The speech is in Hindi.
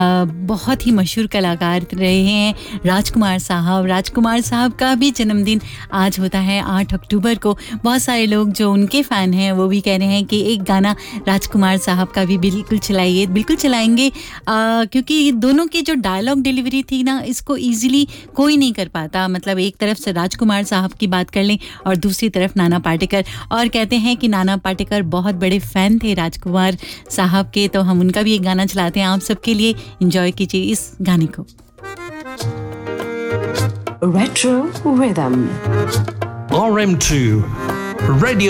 बहुत ही मशहूर कलाकार रहे हैं राजकुमार साहब। राजकुमार साहब का भी जन्मदिन आज होता है 8 अक्टूबर को। बहुत सारे लोग जो उनके फ़ैन हैं वो भी कह रहे हैं कि एक गाना राजकुमार साहब का भी बिल्कुल चलाइए। बिल्कुल चलाएंगे, क्योंकि दोनों की जो डायलॉग डिलीवरी थी ना, इसको ईजिली कोई नहीं कर पाता। मतलब एक तरफ से राजकुमार साहब की बात कर लें और दूसरी तरफ नाना पाटेकर, और कहते हैं कि नाना पाटेकर बहुत बड़े फ़ैन थे राजकुमार साहब के। तो हम उनका भी एक गाना चलाते हैं आप सबके लिए, एंजॉय कीजिए इस गाने को। Retro Rhythm RM2 Radio